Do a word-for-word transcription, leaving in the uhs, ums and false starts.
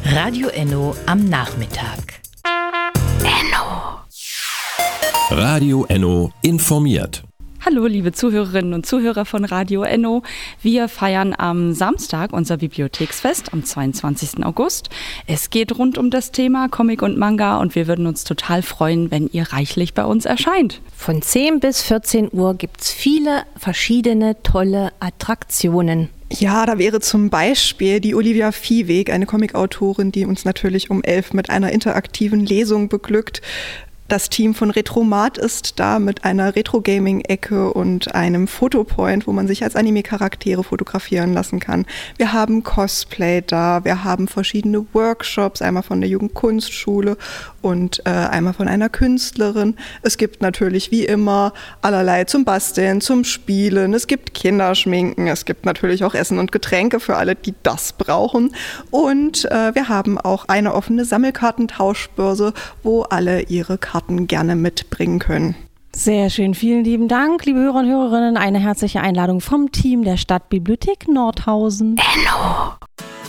Radio Enno am Nachmittag. Enno. Radio Enno informiert. Hallo liebe Zuhörerinnen und Zuhörer von Radio Enno. Wir feiern am Samstag unser Bibliotheksfest am zweiundzwanzigsten August. Es geht rund um das Thema Comic und Manga und wir würden uns total freuen, wenn ihr reichlich bei uns erscheint. Von zehn bis vierzehn Uhr gibt es viele verschiedene tolle Attraktionen. Ja, da wäre zum Beispiel die Olivia Viehweg, eine Comicautorin, die uns natürlich um elf mit einer interaktiven Lesung beglückt. Das Team von Retromat ist da mit einer Retro-Gaming-Ecke und einem Fotopoint, wo man sich als Anime-Charaktere fotografieren lassen kann. Wir haben Cosplay da, wir haben verschiedene Workshops, einmal von der Jugendkunstschule und äh, einmal von einer Künstlerin. Es gibt natürlich wie immer allerlei zum Basteln, zum Spielen, es gibt Kinderschminken, es gibt natürlich auch Essen und Getränke für alle, die das brauchen. Und äh, wir haben auch eine offene Sammelkartentauschbörse, wo alle ihre Karten gerne mitbringen können. Sehr schön, vielen lieben Dank, liebe Hörer und Hörerinnen. Eine herzliche Einladung vom Team der Stadtbibliothek Nordhausen. Enno.